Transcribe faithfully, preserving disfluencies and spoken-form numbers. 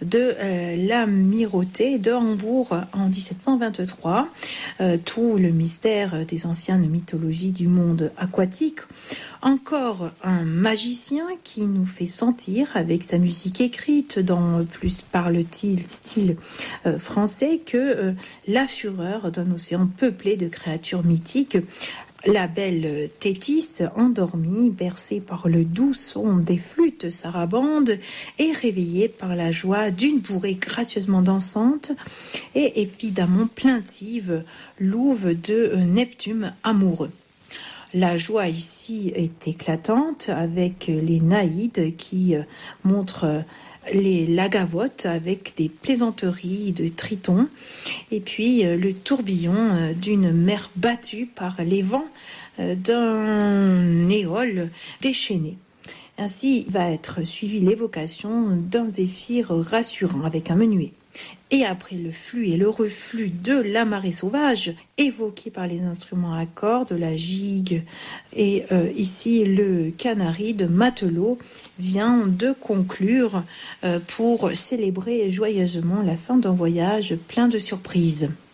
de euh, l'amirauté de Hambourg en dix-sept cent vingt-trois. Euh, tout le mystère des anciennes mythologies du monde aquatique. Encore un magicien qui nous fait sentir, avec sa musique écrite dans plus parle-t-il style euh, français, que euh, la fureur d'un océan peuplé de créatures mythiques. La belle Thétis, endormie, bercée par le doux son des flûtes sarabandes et réveillée par la joie d'une bourrée gracieusement dansante et évidemment plaintive, louve de Neptune amoureux. La joie ici est éclatante avec les naïdes qui montrent les lagavotes avec des plaisanteries de tritons et puis le tourbillon d'une mer battue par les vents d'un éole déchaîné. Ainsi va être suivie l'évocation d'un zéphyr rassurant avec un menuet. Et après le flux et le reflux de la marée sauvage, évoqué par les instruments à cordes, la gigue, et euh, ici le canari de matelot vient de conclure euh, pour célébrer joyeusement la fin d'un voyage plein de surprises.